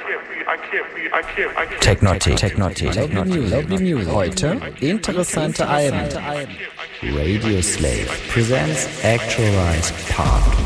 Technotic. Lovely Music. Heute interessante Alben. Radio Slave presents Actualized Part